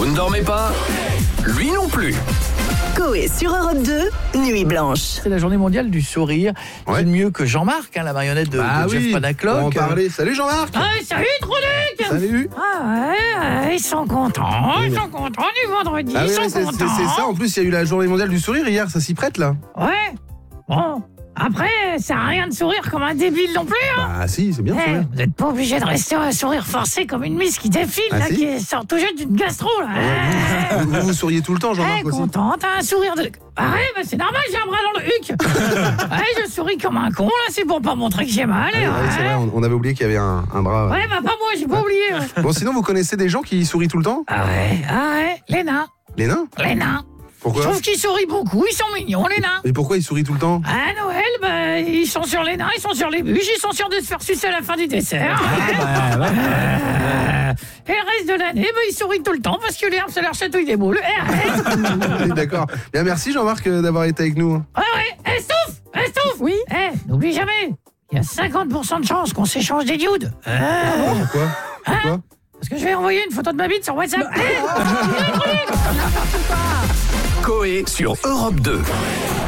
Vous ne dormez pas? Lui non plus. Coé sur Europe 2, Nuit Blanche. C'est la journée mondiale du sourire. Ouais. Qui est mieux que Jean-Marc, la marionnette de Jeff Panaclock. On va en parler. Salut Jean-Marc. Salut Tronic. Salut. Ils sont contents, du vendredi, Ah ils oui, sont c'est contents. ça. En plus, il y a eu la journée mondiale du sourire hier. Ça s'y prête là. Ouais, bon, après, ça sert à rien de sourire comme un débile non plus, hein. Ah si, c'est bien. sourire. Vous n'êtes pas obligé de rester un sourire forcé comme une miss qui défile, Ah, là, si. qui sort tout juste d'une gastro, là. Vous souriez tout le temps, Jean-Marc aussi. Contente, un sourire de... Ah ouais, bah c'est normal, j'ai un bras dans le huc. Ouais, je souris comme un con, là, c'est pour pas montrer que j'ai mal. Ah oui, c'est vrai, on avait oublié qu'il y avait un bras. Ouais, bah pas moi, j'ai pas oublié. Ouais. Bon, sinon, vous connaissez des gens qui sourient tout le temps? Ah ouais, les nains. Les nains? Les nains. Je Pourquoi? trouve qu'ils sourient beaucoup, ils sont mignons, les nains. Et pourquoi ils sourient tout le temps? À Noël, bah, ils sont sur les nains, ils sont sur les bûches, ils sont sûrs de se faire sucer à la fin du dessert. Et le reste de l'année, bah, ils sourient tout le temps parce que l'herbe, ça leur chatouille des boules. Oui, d'accord. Bien, merci Jean-Marc d'avoir été avec nous. Ouais, Stouff. Oui. N'oublie jamais, il y a 50% de chances qu'on s'échange des nudes. Pourquoi? Pourquoi? Parce que je vais envoyer une photo de ma bite sur WhatsApp. Coé sur Europe 2.